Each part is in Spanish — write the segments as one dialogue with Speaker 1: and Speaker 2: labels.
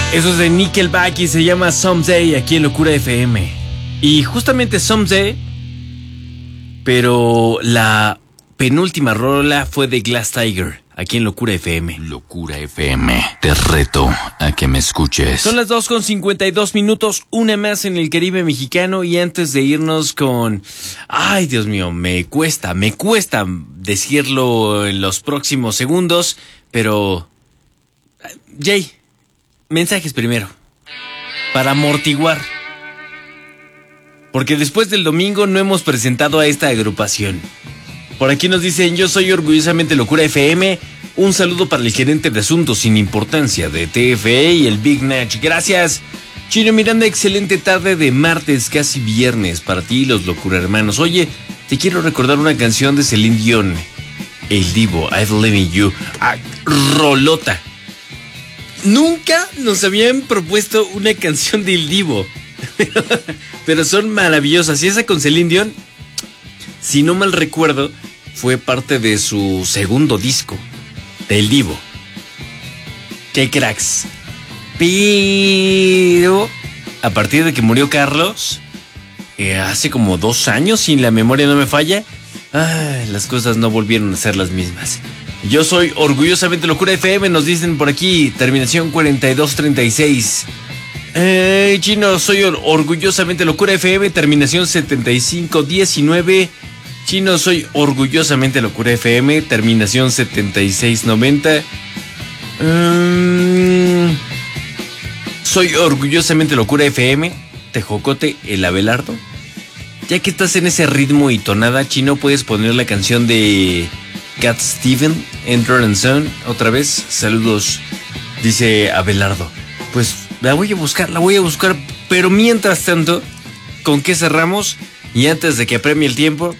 Speaker 1: Eso es de Nickelback y se llama Someday aquí en Locura FM. Y justamente Someday, pero la penúltima rola fue de Glass Tiger aquí en Locura FM.
Speaker 2: Locura FM, te reto a que me escuches.
Speaker 1: Son las 2:52, una más en el Caribe mexicano. Y antes de irnos con... Ay, Dios mío, me cuesta decirlo en los próximos segundos, pero... Jay, mensajes primero, para amortiguar. Porque después del domingo no hemos presentado a esta agrupación. Por aquí nos dicen: yo soy orgullosamente Locura FM. Un saludo para el gerente de asuntos sin importancia de TFE y el Big Natch. Gracias. Chino Miranda, excelente tarde de martes, casi viernes, para ti y los Locura hermanos. Oye, te quiero recordar una canción de Celine Dion, El Divo, I Believe in You. Rolota. Nunca nos habían propuesto una canción de El Divo. Pero son maravillosas. Y esa con Celine Dion, si no mal recuerdo, fue parte de su segundo disco, del Divo. ¡Qué cracks! Pero a partir de que murió Carlos, hace como 2 años, si la memoria no me falla, las cosas no volvieron a ser las mismas. Yo soy orgullosamente Locura FM, nos dicen por aquí, terminación 4236. Chino, soy orgullosamente Locura FM, terminación 7519. Chino, soy orgullosamente Locura FM, terminación 7690. Soy orgullosamente Locura FM, Tejocote, el Abelardo. Ya que estás en ese ritmo y tonada, Chino, puedes poner la canción de Cat Steven, Enter and Son, otra vez. Saludos, dice Abelardo. Pues la voy a buscar, pero mientras tanto, ¿con qué cerramos? Y antes de que apremie el tiempo,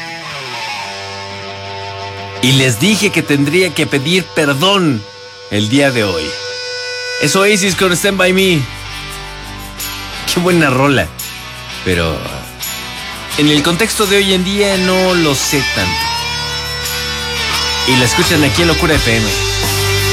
Speaker 1: y les dije que tendría que pedir perdón el día de hoy. Es Oasis con Stand By Me. Qué buena rola. Pero en el contexto de hoy en día no lo sé tanto. Y la escuchan aquí en Locura FM.